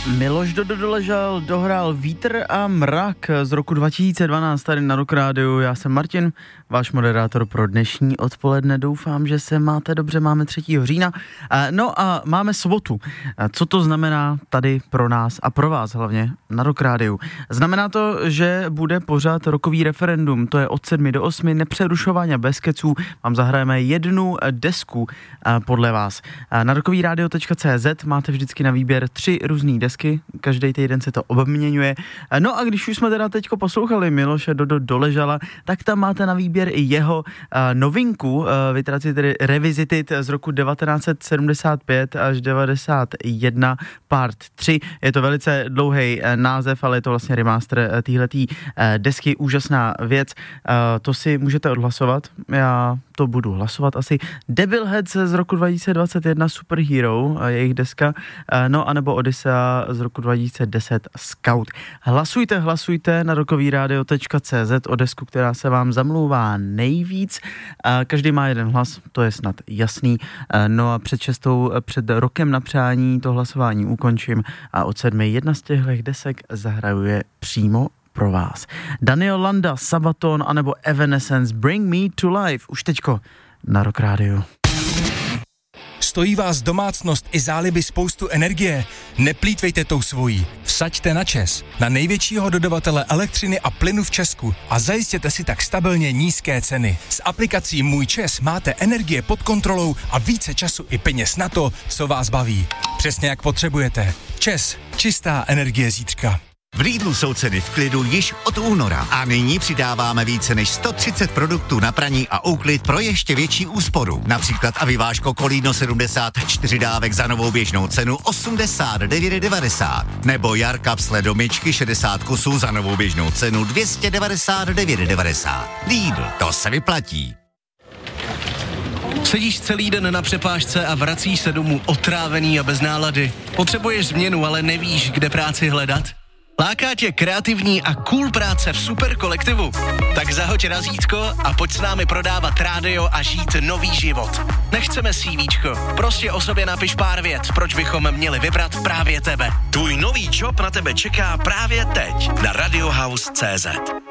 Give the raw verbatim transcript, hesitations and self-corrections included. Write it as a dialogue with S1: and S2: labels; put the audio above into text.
S1: Miloš Dodo doležel, dohrál Vítr a mrak z roku dva tisíce dvanáct tady na Rock Rádiu. Já jsem Martin, váš moderátor pro dnešní odpoledne. Doufám, že se máte dobře, máme třetího října. No a máme sobotu. Co to znamená tady pro nás a pro vás hlavně na Rock Rádiu? Znamená to, že bude pořád rokový referendum. To je od sedmi do osmi, nepřerušovaně, bez keců. Vám zahrajeme jednu desku podle vás. Na rockovyradio tečka cé zet máte vždycky na výběr tři různý desky. Každý týden se to obměňuje. No a když už jsme teda teďko poslouchali Miloše Dodo doležela, tak tam máte na výběr i jeho uh, novinku, uh, vytraci tedy Revisited z roku devatenáct set sedmdesát pět až devadesát jedna part tři. Je to velice dlouhý uh, název, ale je to vlastně remaster uh, téhletý uh, desky, úžasná věc. Uh, to si můžete odhlasovat. Já to budu hlasovat asi. Devilheads z roku dva tisíce dvacet jedna Superhero, uh, jejich deska, uh, no anebo Odyssea z roku dva tisíce deset Scout. Hlasujte, hlasujte na rockovyradio tečka cé zet o desku, která se vám zamlouvá nejvíc. Každý má jeden hlas, to je snad jasný. No a před šestou, před rokem na přání to hlasování ukončím a od sedmi jedna z těchto desek zahrajuje přímo pro vás. Daniel Landa, Sabaton anebo Evanescence, Bring Me to Life. Už teďko na Rock Rádiu.
S2: Stojí vás domácnost i záliby spoustu energie? Neplýtvejte tou svojí. Vsaďte na ČEZ, na největšího dodavatele elektřiny a plynu v Česku a zajistěte si tak stabilně nízké ceny. S aplikací Můj ČEZ máte energie pod kontrolou a více času i peněz na to, co vás baví. Přesně jak potřebujete. ČEZ, čistá energie zítřka.
S3: V Lidlu jsou ceny v klidu již od února a nyní přidáváme více než sto třicet produktů na praní a úklid pro ještě větší úsporu. Například aviváško Kolíno sedmdesát čtyři dávek za novou běžnou cenu osmdesát devět devadesát nebo Jarkapsle do myčky šedesát kusů za novou běžnou cenu dvě stě devadesát devět devadesát. Lidl, to se vyplatí.
S4: Sedíš celý den na přepážce a vracíš se domů otrávený a bez nálady. Potřebuješ změnu, ale nevíš, kde práci hledat? Láká tě kreativní a cool práce v super kolektivu? Tak zahoď razítko a pojď s námi prodávat rádio a žít nový život. Nechceme CVčko, prostě o sobě napiš pár vět, proč bychom měli vybrat právě tebe.
S5: Tvůj nový job na tebe čeká právě teď na radiohouse tečka cé zet.